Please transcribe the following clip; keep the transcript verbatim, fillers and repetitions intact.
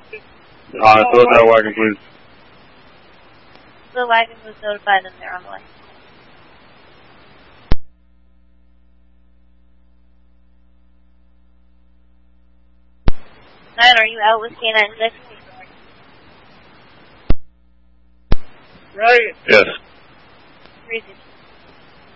Uh, fill that wagon, please. The wagon was notified and they're on the way. Nine, are you out with K nine six? Right. Yes. Reason.